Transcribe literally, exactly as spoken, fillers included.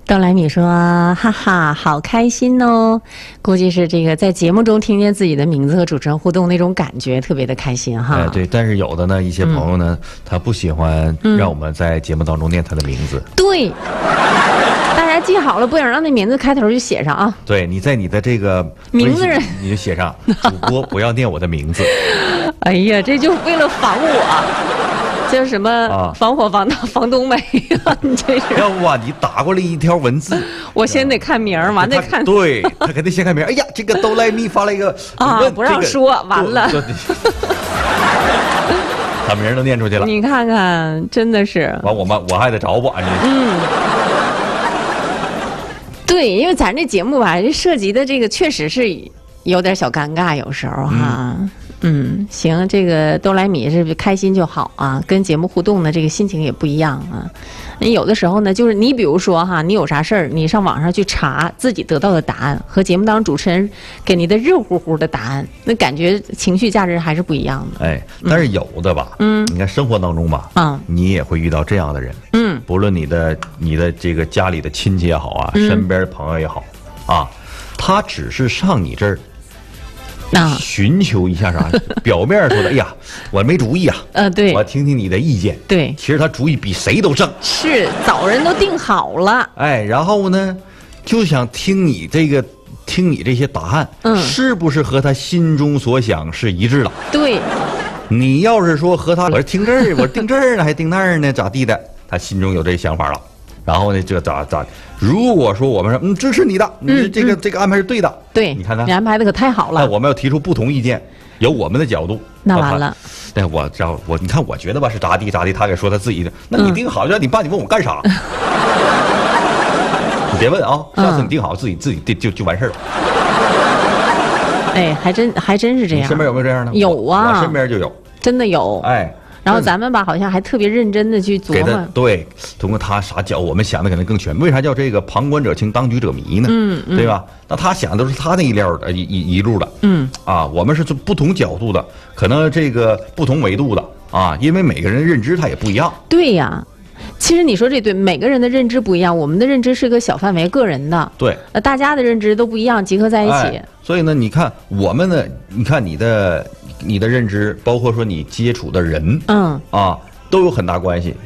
邓来米说：“哈哈，好开心哦！估计是这个在节目中听见自己的名字和主持人互动那种感觉，特别的开心哈。” 哎，对，但是有的呢，一些朋友呢，嗯、他不喜欢让我们在节目当中念他的名字。 嗯、对，大家记好了，不想让那名字开头就写上啊。 对，你在你的这个名字上你就写上主播不要念我的名字。 哎呀，这就为了防我。叫什么、啊、防火防盗防冬梅呀？你这是要不啊？你打过来一条文字， 我先得看名儿，完再看。 对，他肯定先看名儿。哎呀，这个哆来咪发了一个啊，不让说，这个、完了， 把名儿都念出去了。 你看看，真的是。 完，我们我还得找我你。 嗯。对，因为咱这节目吧，这涉及的这个确实是有点小尴尬，有时候哈。嗯嗯，行，这个哆来米是开心就好啊，跟节目互动的这个心情也不一样啊。你有的时候呢，就是你比如说哈，你有啥事儿，你上网上去查自己得到的答案，和节目当中主持人给你的热乎乎的答案，那感觉情绪价值还是不一样的。 哎，但是有的吧，嗯，你看生活当中吧，嗯，你也会遇到这样的人，嗯，不论你的你的这个家里的亲戚也好啊，嗯、身边的朋友也好，啊，他只是上你这儿。啊，寻求一下啥？表面说的，哎呀，我没主意啊。 呃，对， 我听听你的意见。 对， 其实他主意比谁都正。 是，早人都定好了。 哎，然后呢，就想听你这个，听你这些答案，嗯，是不是和他心中所想是一致的？ 对。 你要是说和他，我是听这儿，我是定这儿呢，还定那儿呢，咋地的？他心中有这想法了。然后呢，这咋咋？如果说我们说嗯支持你的，你这个、嗯、这个安排是对的， 对， 你看看你安排的可太好了。 哎，我们要提出不同意见，有我们的角度。 那完了， 哎，我知道我你看，我觉得吧是咋地咋地，他给说他自己的，那你定好，让、嗯、你爸你问我干啥？你别问啊，下次你定好自己、嗯、自己定就就完事儿了。 哎，还真还真是这样。 你身边有没有这样的？ 有啊， 我身边就有， 真的有。 哎。 然后咱们吧，好像还特别认真的去琢磨。 对，通过他啥角，我们想的可能更全。为啥叫这个旁观者清，当局者迷呢？嗯，嗯对吧？那他想的都是他那一料的，一一一路的。嗯，啊，我们是从不同角度的，可能这个不同维度的啊，因为每个人认知他也不一样。 对呀。其实你说这对，每个人的认知不一样，我们的认知是个小范围个人的， 对， 那大家的认知都不一样，集合在一起。 哎、所以呢，你看我们呢，你看你的你的认知，包括说你接触的人，嗯啊，都有很大关系。